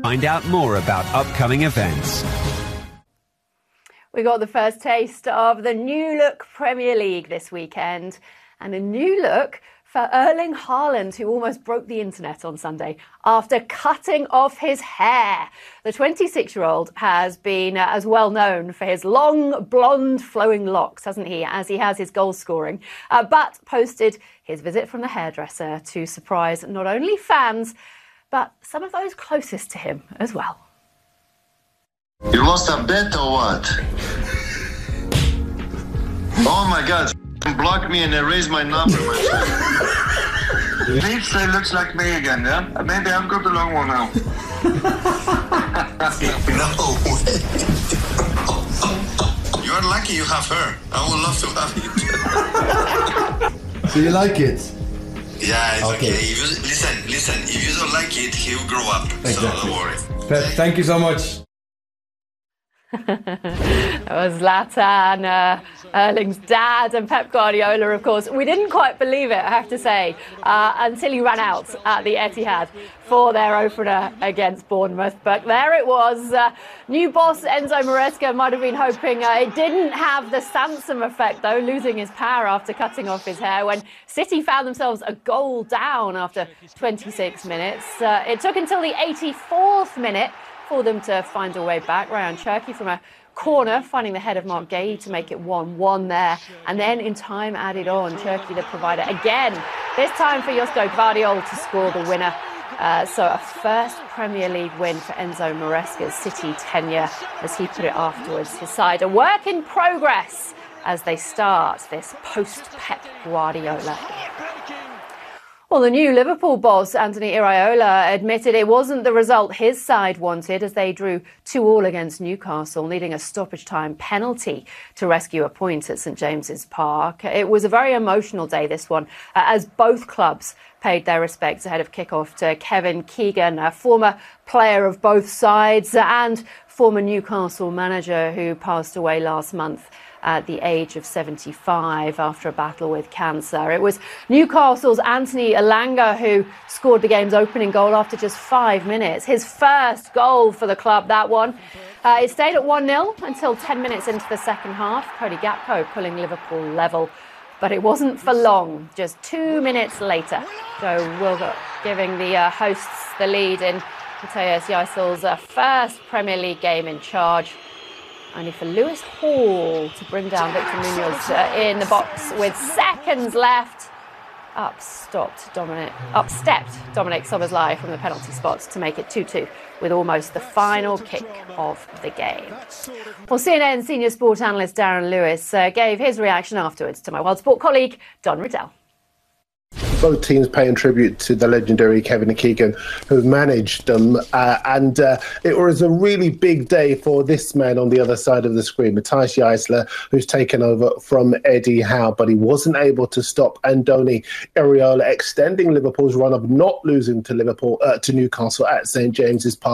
Find out more about upcoming events. We got the first taste of the new look Premier League this weekend, and a new look for Erling Haaland, who almost broke the internet on Sunday after cutting off his hair. The 26-year-old has been as well known for his long, blonde, flowing locks, hasn't he, as he has his goal scoring, but posted his visit from the hairdresser to surprise not only fans, but some of those closest to him as well. You lost a bet or what? Oh my God, block me and erase my number, my friend. Please say looks like me again, yeah? Maybe I've got the long one now. No way. You're lucky you have her. I would love to have it. So you like it? Yeah, it's okay. Listen, if you don't like it, he will grow up. Exactly. So don't worry. Pep, thank you so much. That was Zlatan, Erling's dad, and Pep Guardiola, of course. We didn't quite believe it, I have to say, until he ran out at the Etihad for their opener against Bournemouth. But there it was. New boss Enzo Maresca might have been hoping it didn't have the Sansom effect, though, losing his power after cutting off his hair when City found themselves a goal down after 26 minutes. It took until the 84th minute for them to find a way back. Ryan Cherki from a corner, finding the head of Mark Gay to make it 1-1 there. And then in time added on, Cherki the provider again, this time for Josko Gvardiol to score the winner. So a first Premier League win for Enzo Maresca's City tenure, as he put it afterwards. His side, a work in progress as they start this post-Pep Guardiola era. Well, the new Liverpool boss, Anthony Iraola, admitted it wasn't the result his side wanted as they drew 2-2 against Newcastle, needing a stoppage-time penalty to rescue a point at St James's Park. It was a very emotional day, this one, as both clubs paid their respects ahead of kick-off to Kevin Keegan, a former player of both sides and former Newcastle manager who passed away last month at the age of 75 after a battle with cancer. It was Newcastle's Anthony Elanga who scored the game's opening goal after just 5 minutes. His first goal for the club, that one. It stayed at 1-0 until 10 minutes into the second half. Cody Gakpo pulling Liverpool level. But it wasn't for long. Just 2 minutes later, Joe Willock giving the hosts the lead in Matthias Jaisel's first Premier League game in charge. Only for Lewis Hall to bring down Victor Munoz in the box with seconds left. Upstepped Dominic Szoboszlai from the penalty spot to make it 2-2 with almost the final kick of the game. Well, CNN senior sport analyst Darren Lewis gave his reaction afterwards to my World Sport colleague Don Riddell. Both teams paying tribute to the legendary Kevin Keegan, who managed them. And it was a really big day for this man on the other side of the screen, Matthias Jaisler, who's taken over from Eddie Howe. But he wasn't able to stop Andoni Iraola extending Liverpool's run of not losing to Newcastle at St James's Park.